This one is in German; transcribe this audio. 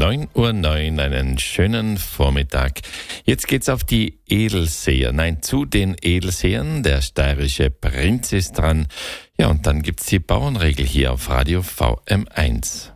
9:09 Uhr, einen schönen Vormittag. Jetzt geht's auf die Edelseher. Nein, zu den Edelseern. Der steirische Prinz ist dran. Ja, und dann gibt's die Bauernregel hier auf Radio VM1.